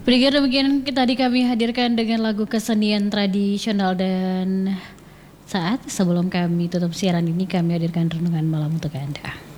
Pendengar demikian tadi kami hadirkan dengan lagu kesenian tradisional dan saat sebelum kami tutup siaran ini kami hadirkan renungan malam untuk Anda.